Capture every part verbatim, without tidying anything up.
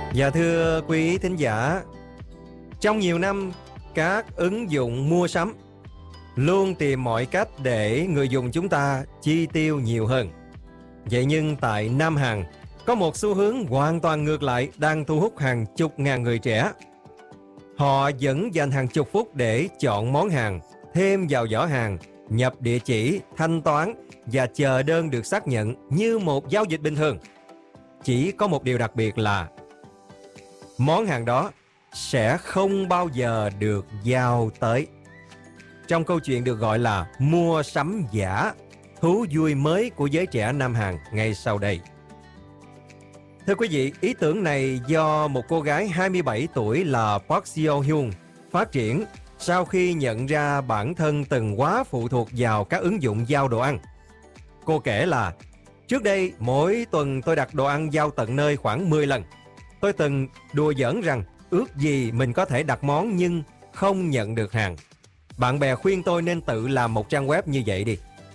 Dạ thưa quý thính giả, trong nhiều năm, các ứng dụng mua sắm luôn tìm mọi cách để người dùng chúng ta chi tiêu nhiều hơn. Vậy nhưng tại Nam Hàn, có một xu hướng hoàn toàn ngược lại đang thu hút hàng chục ngàn người trẻ. Họ vẫn dành hàng chục phút để chọn món hàng, thêm vào giỏ hàng, nhập địa chỉ, thanh toán và chờ đơn được xác nhận như một giao dịch bình thường. Chỉ có một điều đặc biệt là món hàng đó sẽ không bao giờ được giao tới. Trong câu chuyện được gọi là mua sắm giả, thú vui mới của giới trẻ Nam Hàn ngay sau đây. Thưa quý vị, ý tưởng này do một cô gái hai mươi bảy tuổi là Park Seo Hyun phát triển sau khi nhận ra bản thân từng quá phụ thuộc vào các ứng dụng giao đồ ăn. Cô kể là, trước đây mỗi tuần tôi đặt đồ ăn giao tận nơi khoảng mười lần. Tôi từng đùa giỡn rằng ước gì mình có thể đặt món nhưng không nhận được hàng. Bạn bè khuyên tôi nên tự làm một trang web như vậy đi.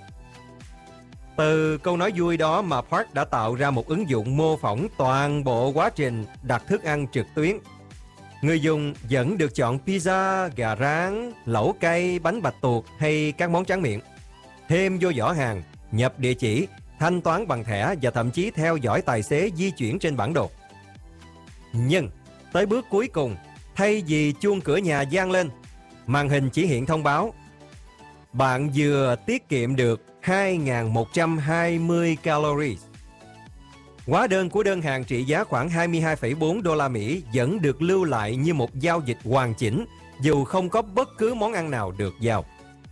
Từ câu nói vui đó mà Park đã tạo ra một ứng dụng mô phỏng toàn bộ quá trình đặt thức ăn trực tuyến. Người dùng vẫn được chọn pizza, gà rán, lẩu cay, bánh bạch tuộc hay các món tráng miệng. Thêm vô giỏ hàng, nhập địa chỉ, thanh toán bằng thẻ và thậm chí theo dõi tài xế di chuyển trên bản đồ. Nhưng tới bước cuối cùng, thay vì chuông cửa nhà vang lên, màn hình chỉ hiện thông báo bạn vừa tiết kiệm được hai nghìn một trăm hai mươi calories. Hóa đơn của đơn hàng trị giá khoảng hai mươi hai phẩy bốn đô la Mỹ vẫn được lưu lại như một giao dịch hoàn chỉnh dù không có bất cứ món ăn nào được giao.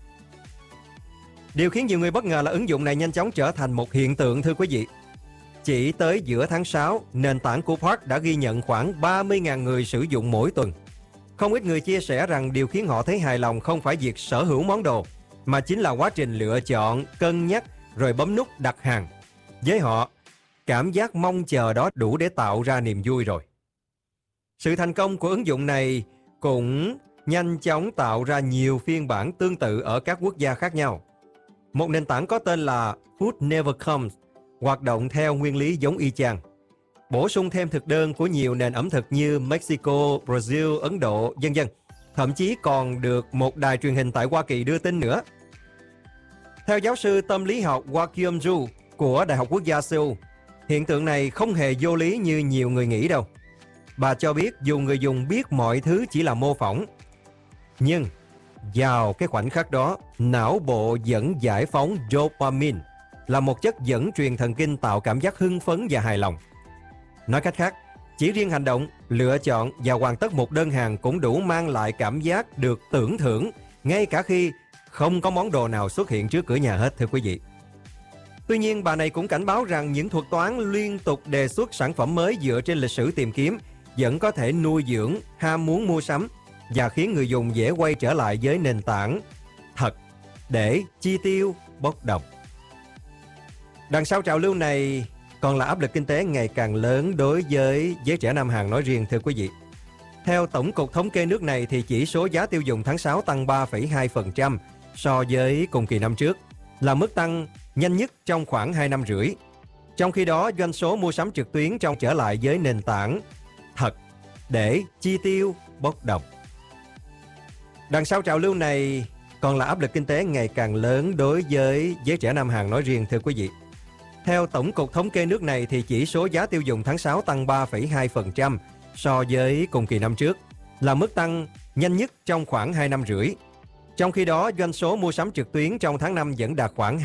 Điều khiến nhiều người bất ngờ là ứng dụng này nhanh chóng trở thành một hiện tượng, thưa quý vị. Chỉ tới giữa tháng sáu, nền tảng của Park đã ghi nhận khoảng ba mươi nghìn người sử dụng mỗi tuần. Không ít người chia sẻ rằng điều khiến họ thấy hài lòng không phải việc sở hữu món đồ, mà chính là quá trình lựa chọn, cân nhắc rồi bấm nút đặt hàng. Với họ, cảm giác mong chờ đó đủ để tạo ra niềm vui rồi. Sự thành công của ứng dụng này cũng nhanh chóng tạo ra nhiều phiên bản tương tự ở các quốc gia khác nhau. Một nền tảng có tên là Food Never Comes hoạt động theo nguyên lý giống y chang, bổ sung thêm thực đơn của nhiều nền ẩm thực như Mexico, Brazil, Ấn Độ, vân vân. Thậm chí còn được một đài truyền hình tại Hoa Kỳ đưa tin nữa. Theo giáo sư tâm lý học Hwa Kyung-ju của Đại học Quốc gia Seoul, hiện tượng này không hề vô lý như nhiều người nghĩ đâu. Bà cho biết dù người dùng biết mọi thứ chỉ là mô phỏng, nhưng vào cái khoảnh khắc đó, não bộ vẫn giải phóng dopamine, là một chất dẫn truyền thần kinh tạo cảm giác hưng phấn và hài lòng. Nói cách khác, chỉ riêng hành động, lựa chọn và hoàn tất một đơn hàng cũng đủ mang lại cảm giác được tưởng thưởng, ngay cả khi không có món đồ nào xuất hiện trước cửa nhà hết, thưa quý vị. Tuy nhiên, bà này cũng cảnh báo rằng những thuật toán liên tục đề xuất sản phẩm mới dựa trên lịch sử tìm kiếm vẫn có thể nuôi dưỡng ham muốn mua sắm và khiến người dùng dễ quay trở lại với nền tảng thật để chi tiêu bốc đồng. Đằng sau trào lưu này còn là áp lực kinh tế ngày càng lớn đối với giới trẻ Nam Hàn nói riêng, thưa quý vị. Theo Tổng cục Thống kê nước này thì chỉ số giá tiêu dùng tháng sáu tăng ba phẩy hai phần trăm so với cùng kỳ năm trước, là mức tăng nhanh nhất trong khoảng hai năm rưỡi. Trong khi đó, doanh số mua sắm trực tuyến trong trở lại với nền tảng thật để chi tiêu bốc đồng. Đằng sau trào lưu này còn là áp lực kinh tế ngày càng lớn đối với giới trẻ Nam Hàn nói riêng, thưa quý vị. Theo Tổng cục Thống kê nước này thì chỉ số giá tiêu dùng tháng sáu tăng ba phẩy hai phần trăm so với cùng kỳ năm trước, là mức tăng nhanh nhất trong khoảng hai năm rưỡi. Trong khi đó, doanh số mua sắm trực tuyến trong tháng năm vẫn đạt khoảng